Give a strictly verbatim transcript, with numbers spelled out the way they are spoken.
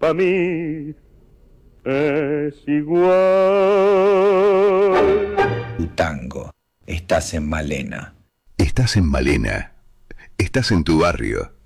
pa' mí es igual. Tu tango, estás en Malena. Estás en Malena. Estás en tu barrio.